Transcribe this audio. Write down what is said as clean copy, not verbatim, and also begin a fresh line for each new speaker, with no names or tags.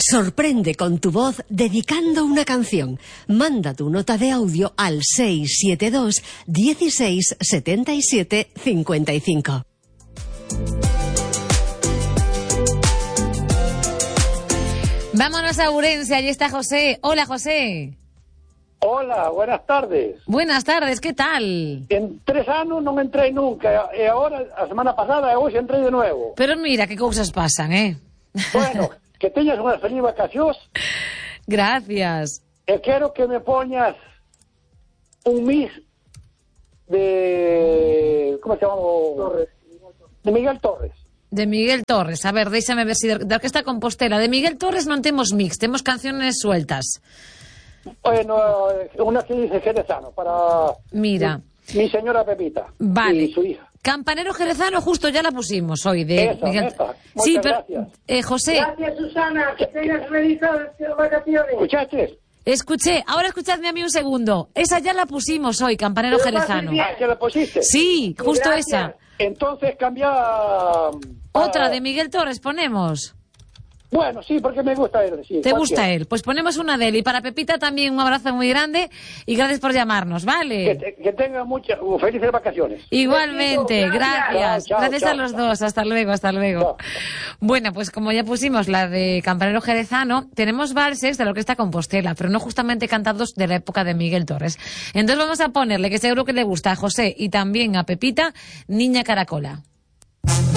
Sorprende con tu voz dedicando una canción. Manda tu nota de audio al 672 16 77 55.
Vámonos a Ourense, allí está José. Hola, José.
Hola, buenas tardes.
Buenas tardes, que tal?
En 3 anos non entrei nunca, e agora, a semana pasada e hoxe entrei de nuevo.
Pero mira, que cousas pasan,
Bueno, que teñas unhas feliz vacacións.
Gracias.
E quero que me poñas un mix de... como se chama? Torres. De Miguel Torres.
De Miguel Torres, a ver, déixame ver si da Orquesta Compostela. De Miguel Torres non temos mix, temos canciones sueltas.
Bueno, una que dice jerezano para...
Mira.
Mi señora Pepita.
Vale.
Y su hija.
Campanero jerezano justo ya la pusimos hoy.
Esa.
Sí,
Muchas
pero,
gracias.
José.
Gracias, Susana, que tengas felices vacaciones. ¿Escuchaste?
Escuché, ahora escuchadme a mí un segundo. Esa ya la pusimos hoy, Campanero jerezano.
¿Ya la pusiste?
Sí, justo
gracias.
esa.
Entonces cambia...
Otra de Miguel Torres ponemos.
Bueno, sí, porque me gusta él. Sí,
¿Te gusta él? Pues ponemos una de él. Y para Pepita también un abrazo muy grande y gracias por llamarnos, ¿vale?
Que tengan muchas felices vacaciones.
Igualmente, gracias.
Chao,
gracias
chao,
a los dos. Hasta luego, hasta luego.
Chao.
Bueno, pues como ya pusimos la de Campanero jerezano, tenemos valses de la Orquesta Compostela, pero no justamente cantados de la época de Miguel Torres. Entonces vamos a ponerle, que seguro que le gusta a José y también a Pepita, Niña Caracola.